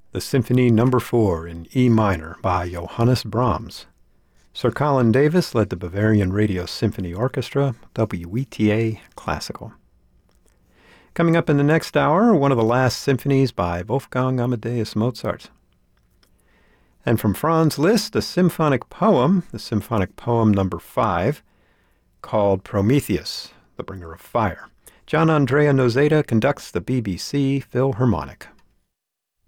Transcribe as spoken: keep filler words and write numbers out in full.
the Symphony Number four in E minor by Johannes Brahms. Sir Colin Davis led the Bavarian Radio Symphony Orchestra, W E T A Classical. Coming up in the next hour, one of the last symphonies by Wolfgang Amadeus Mozart. And from Franz Liszt, a symphonic poem, the symphonic poem number five, called Prometheus, the Bringer of Fire. Gian Andrea Nozeta conducts the B B C Philharmonic.